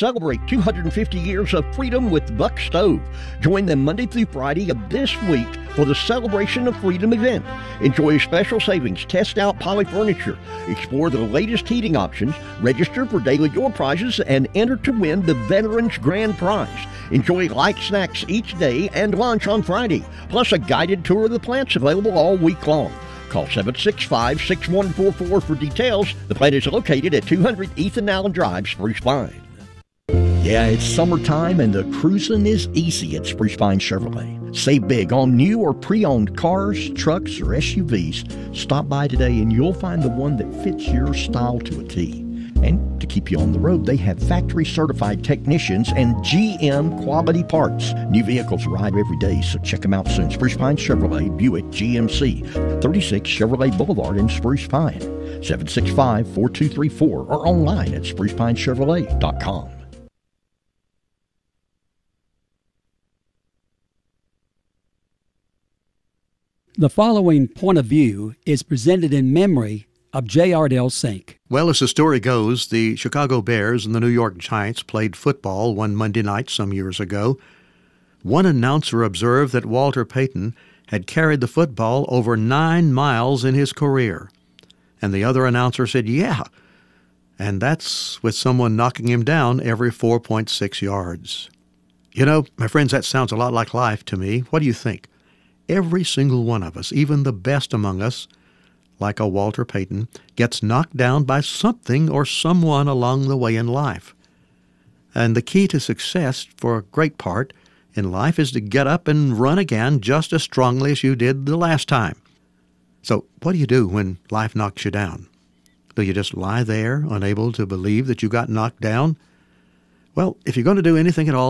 Celebrate 250 years of freedom with Buck Stove. Join them Monday through Friday of this week for the Celebration of Freedom event. Enjoy special savings, test out Poly Furniture, explore the latest heating options, register for daily door prizes, and enter to win the Veterans Grand Prize. Enjoy light snacks each day and lunch on Friday, plus a guided tour of the plants available all week long. Call 765-6144 for details. The plant is located at 200 Ethan Allen Drive, Spruce Pine. Yeah, it's summertime and the cruising is easy at Spruce Pine Chevrolet. Save big on new or pre-owned cars, trucks, or SUVs. Stop by today and you'll find the one that fits your style to a T. And to keep you on the road, they have factory-certified technicians and GM quality parts. New vehicles arrive every day, so check them out soon. Spruce Pine Chevrolet, Buick GMC, 36 Chevrolet Boulevard in Spruce Pine, 765-4234, or online at sprucepinechevrolet.com. The following point of view is presented in memory of J. Ardell Sink. Well, as the story goes, the Chicago Bears and the New York Giants played football one Monday night some years ago. One announcer observed that Walter Payton had carried the football over 9 miles in his career. And the other announcer said, yeah, and that's with someone knocking him down every 4.6 yards. You know, my friends, that sounds a lot like life to me. What do you think? Every single one of us, even the best among us, like a Walter Payton, gets knocked down by something or someone along the way in life. And the key to success, for a great part, in life is to get up and run again just as strongly as you did the last time. So what do you do when life knocks you down? Do you just lie there, unable to believe that you got knocked down? Well, if you're going to do anything at all,